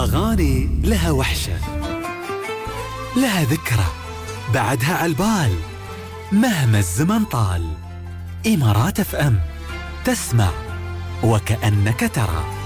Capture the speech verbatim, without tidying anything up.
الأغاني لها وحشة، لها ذكرى بعدها عالبال مهما الزمن طال. إمارات اف ام، تسمع وكأنك ترى.